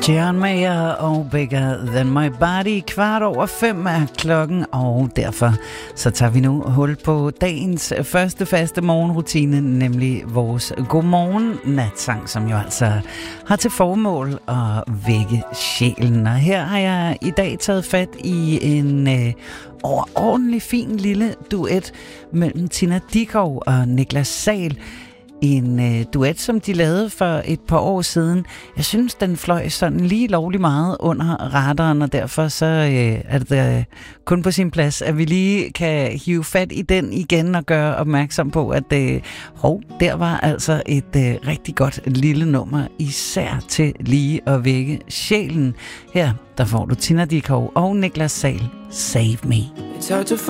John Mayer og Bigger Than My Body. 5:15 er klokken, og derfor så tager vi nu hul på dagens første faste morgenrutine, nemlig vores godmorgen-natsang, som jo altså har til formål at vække sjælen. Og her har jeg i dag taget fat i en overordentlig fin lille duet mellem Tina Dickow og Niklas Sahl. En duet, som de lavede for et par år siden. Jeg synes, den fløj sådan lige lovlig meget under radaren, og derfor så er det kun på sin plads, at vi lige kan hive fat i den igen og gøre opmærksom på, at der var altså et rigtig godt lille nummer, især til lige at vække sjælen. Her, der får du Tina Dickow og Niklas Sahl, Save Me.